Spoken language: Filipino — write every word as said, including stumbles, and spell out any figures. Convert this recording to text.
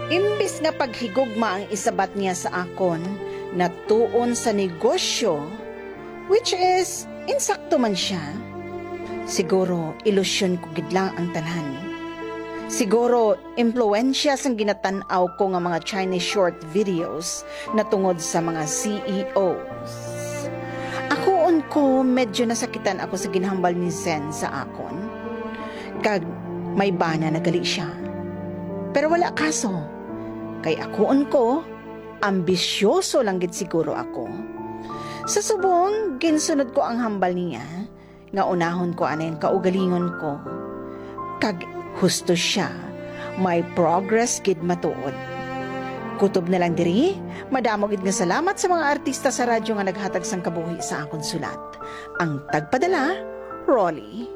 Imbis nga paghigugma ang isabat niya sa akon, natuon sa negosyo, which is, insakto man siya. Siguro, ilusyon ko gidlang ang tanan. Siguro, impluensya sang ginatanaw ko nga mga Chinese short videos na tungod sa mga C E Os. Akoon ko, medyo nasakitan ako sa ginhambal ni Zen sa akon. Kag, may bana na gali siya. Pero wala kaso. Kay akoon ko, ambisyoso lang gid siguro ako. Sa subong, ginsunod ko ang hambal niya, nga unahon ko anin kaugalingon ko. Kag husto siya, may progress gid matuod. Kutob na lang diri, madamo gid nga salamat sa mga artista sa radyo nga naghatag sang kabuhi sa akon sulat. Ang tagpadala, Rolly.